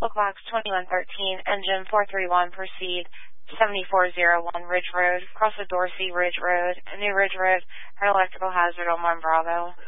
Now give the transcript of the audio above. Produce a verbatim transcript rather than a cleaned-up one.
Bookbox twenty-one thirteen, engine four three one, proceed seventy-four oh one Ridge Road, cross the Dorsey Ridge Road, New Ridge Road, an electrical hazard on one Bravo.